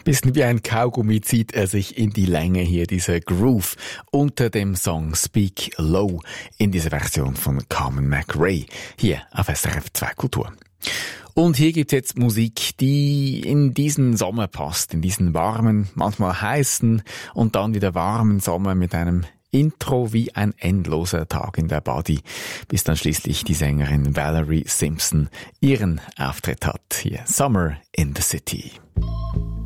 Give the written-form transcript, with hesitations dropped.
Bisschen wie ein Kaugummi zieht er sich in die Länge hier, dieser Groove unter dem Song Speak Low in dieser Version von Carmen McRae hier auf SRF 2 Kultur. Und hier gibt's jetzt Musik, die in diesen Sommer passt, in diesen warmen, manchmal heißen und dann wieder warmen Sommer mit einem Intro wie ein endloser Tag in der Body, bis dann schließlich die Sängerin Valerie Simpson ihren Auftritt hat. Hier Summer in the City.